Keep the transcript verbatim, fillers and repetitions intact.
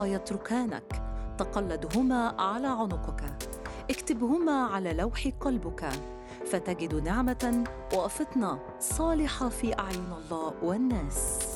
يتركانك، تقلدهما على عنقك، اكتبهما على لوح قلبك، فتجد نعمة وفطنة صالحة في أعين الله والناس.